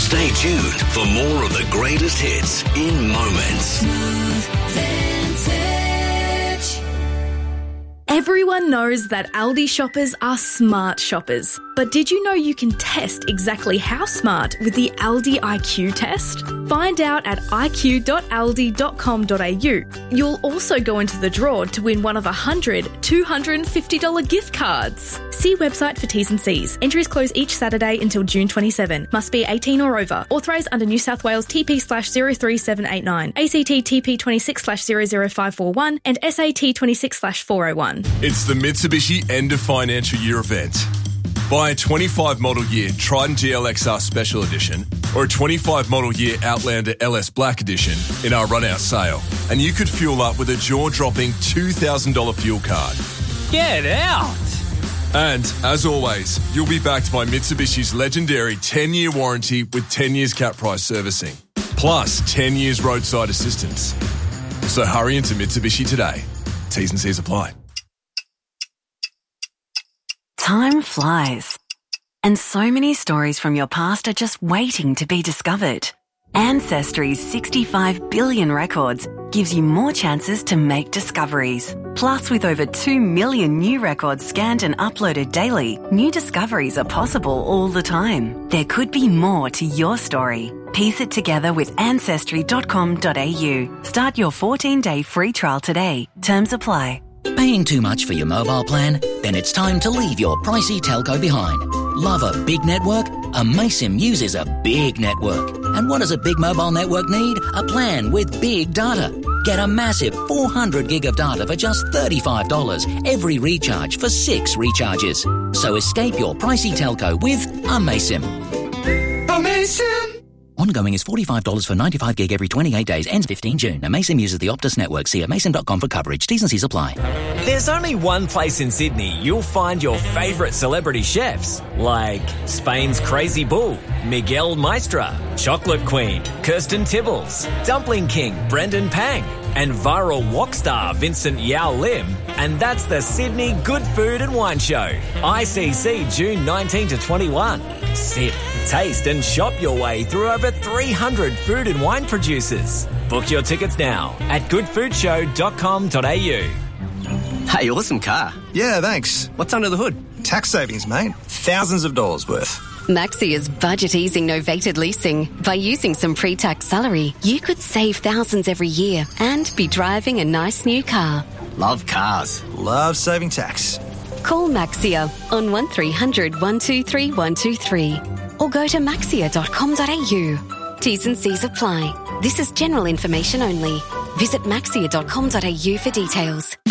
Stay tuned for more of the greatest hits in moments. Everyone knows that Aldi shoppers are smart shoppers. But did you know you can test exactly how smart with the Aldi IQ test? Find out at iq.aldi.com.au. You'll also go into the draw to win one of 100 $250 gift cards. See website for T's and C's. Entries close each Saturday until June 27. Must be 18 or over. Authorised under New South Wales TP/03789, ACT TP 26/00541 and SAT 26/401. It's the Mitsubishi End of Financial Year event. Buy a 25 model year Triton GLXR Special Edition or a 25 model year Outlander LS Black Edition in our run-out sale, and you could fuel up with a jaw-dropping $2,000 fuel card. Get out! And, as always, you'll be backed by Mitsubishi's legendary 10-year warranty with 10 years cap price servicing, plus 10 years roadside assistance. So hurry into Mitsubishi today. T's and C's apply. Time flies, and so many stories from your past are just waiting to be discovered. Ancestry's 65 billion records gives you more chances to make discoveries. Plus, with over 2 million new records scanned and uploaded daily, new discoveries are possible all the time. There could be more to your story. Piece it together with Ancestry.com.au. Start your 14-day free trial today. Terms apply. Paying too much for your mobile plan? Then it's time to leave your pricey telco behind. Love a big network? Amaysim uses a big network. And what does a big mobile network need? A plan with big data. Get a massive 400 gig of data for just $35 every recharge for 6 recharges. So escape your pricey telco with Amaysim. Amaysim! Ongoing is $45 for 95 gig every 28 days. Ends 15 June. Amaysim uses the Optus network. See amaysim.com for coverage. T's and C's apply. There's only one place in Sydney you'll find your favourite celebrity chefs, like Spain's Crazy Bull, Miguel Maestra, Chocolate Queen, Kirsten Tibbles, Dumpling King, Brendan Pang, and viral wok star Vincent Yao Lim. And that's the Sydney Good Food and Wine Show. ICC June 19 to 21. Sip, taste and shop your way through over 300 food and wine producers. Book your tickets now at goodfoodshow.com.au. Hey, awesome car. Yeah, thanks. What's under the hood? Tax savings, mate. Thousands of dollars worth. Maxia's budget-easing novated leasing. By using some pre-tax salary, you could save thousands every year and be driving a nice new car. Love cars. Love saving tax. Call Maxia on 1300 123 123 or go to maxia.com.au. T's and C's apply. This is general information only. Visit maxia.com.au for details.